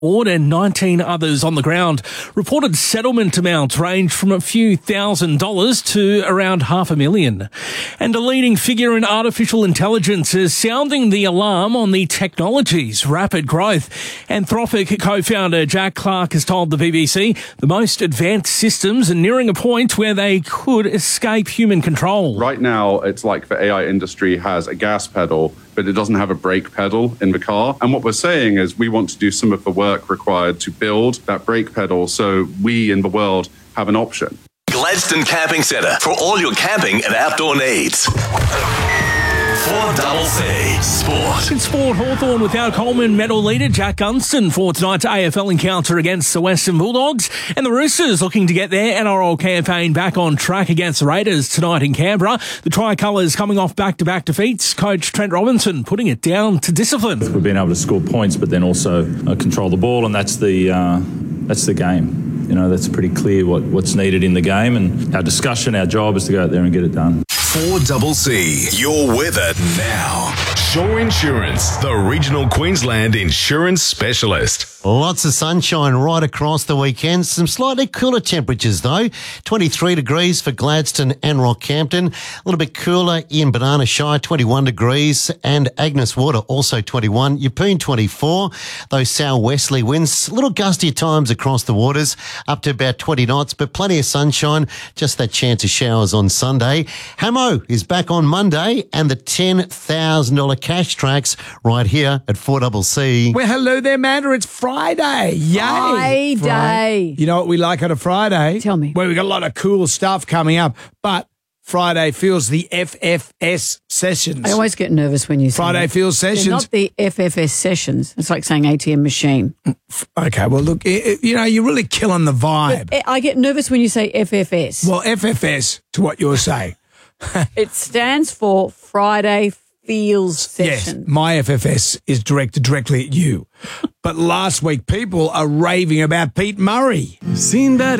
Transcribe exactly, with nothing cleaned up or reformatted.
Ward and nineteen others on the ground. Reported settlement amounts range from a few thousand dollars to around half a million. And a leading figure in artificial intelligence is sounding the alarm on the technology's rapid growth. Anthropic co-founder Jack Clark has told the B B C the most advanced systems are nearing a point where they could escape human control. Right now, it's like the A I industry has a gas pedal, but it doesn't have a brake pedal in the car. And what we're saying is we want to do some of the work required to build that brake pedal so we in the world have an option. Gladstone Camping Centre for all your camping and outdoor needs. four C Sport. In sport, Hawthorn without Coleman medal leader Jack Gunston for tonight's A F L encounter against the Western Bulldogs. And the Roosters looking to get their N R L campaign back on track against the Raiders tonight in Canberra. The Tricolours coming off back-to-back defeats. Coach Trent Robinson putting it down to discipline. We've been able to score points, but then also uh, control the ball, and that's the uh, that's the game. You know, that's pretty clear what, what's needed in the game, and our discussion, our job is to go out there and get it done. four C C, your weather now. Shore Insurance, the regional Queensland insurance specialist. Lots of sunshine right across the weekend. Some slightly cooler temperatures though. twenty-three degrees for Gladstone and Rockhampton. A little bit cooler in Banana Shire, twenty-one degrees. And Agnes Water also twenty-one. Yeppoon twenty-four. Those southwesterly winds, a little gusty times across the waters, up to about twenty knots, but plenty of sunshine. Just that chance of showers on Sunday. Hamo is back on Monday, and the ten thousand dollars cash tracks right here at four C C. Well, hello there, Amanda. It's Friday. Yay. Friday. You know what we like on a Friday? Tell me. Well, we've got a lot of cool stuff coming up, but Friday feels the F F S sessions. I always get nervous when you say Friday that. feels sessions. They're not the F F S sessions. It's like saying A T M machine. Okay, well, look, it, it, you know, you're really killing the vibe. But I get nervous when you say F F S. Well, F F S, to what you're saying. It stands for Friday Feels Session. Yes, my F F S is directed directly at you. But last week, people are raving about Pete Murray. Seen better.